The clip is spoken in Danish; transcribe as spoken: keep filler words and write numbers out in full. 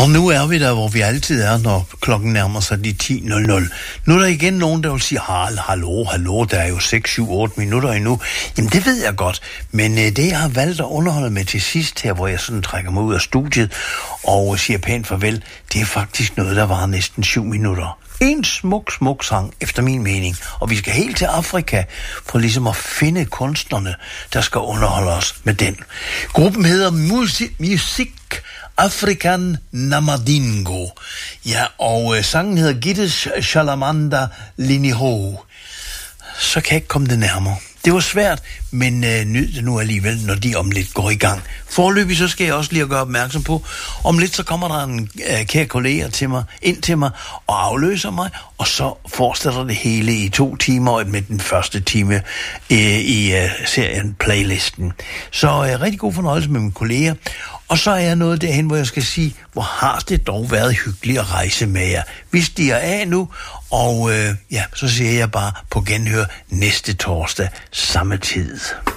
Og nu er vi der, hvor vi altid er, når klokken nærmer sig de ti nul nul. Nu er der igen nogen, der vil sige, hallo, hallo, der er jo seks, syv, otte minutter endnu. Jamen det ved jeg godt, men øh, det jeg har valgt at underholde med til sidst her, hvor jeg sådan trækker mig ud af studiet og siger pænt farvel, det er faktisk noget, der var næsten syv minutter. En smuk, smuk sang, efter min mening. Og vi skal helt til Afrika, for ligesom at finde kunstnerne, der skal underholde os med den. Gruppen hedder Music, Music African Namadingo. Ja, og øh, sangen hedder Gittes Shalamanda Liniho. Så kan jeg ikke komme det nærmere. Det var svært, men øh, nyd det nu alligevel, når de om lidt går i gang. Foreløbig så skal jeg også lige at gøre opmærksom på, om lidt så kommer der en øh, kære kollega til mig, ind til mig og afløser mig, og så fortsætter det hele i to timer med den første time øh, i øh, serien Playlisten. Så øh, rigtig god fornøjelse med mine kolleger. Og så er jeg nået derhen, hvor jeg skal sige, hvor har det dog været hyggeligt at rejse med jer. Vi stiger af nu, og øh, ja, så siger jeg bare på genhør næste torsdag samme tid.